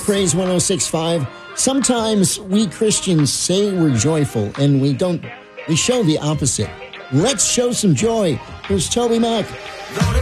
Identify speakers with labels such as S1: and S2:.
S1: Praise 106.5. Sometimes we Christians say we're joyful, and we don't. We show the opposite. Let's show some joy. Here's Toby Mac.